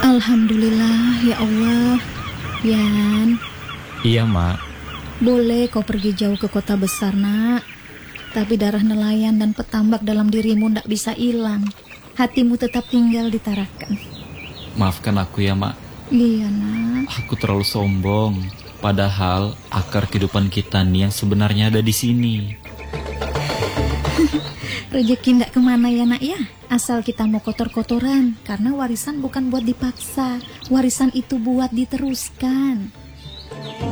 Alhamdulillah ya Allah. Yan, Iya, Mak. boleh kau pergi jauh ke kota besar, nak. Tapi darah nelayan dan petambak dalam dirimu ndak bisa hilang. Hatimu tetap tinggal di Tarakan. Maafkan aku ya, Mak. Iya, nak. Aku terlalu sombong. Padahal akar kehidupan kita nih yang sebenarnya ada di sini. Rezeki ndak kemana ya, nak ya. Asal kita mau kotor-kotoran. Karena warisan bukan buat dipaksa. Warisan itu buat diteruskan.